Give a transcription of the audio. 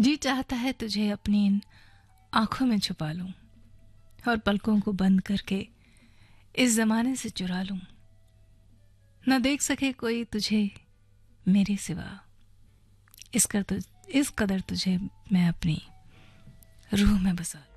जी चाहता है तुझे अपनी इन आँखों में छुपा लूं और पलकों को बंद करके इस ज़माने से चुरा लूं। न देख सके कोई तुझे मेरे सिवा, इस कदर तुझे मैं अपनी रूह में बसा लूं।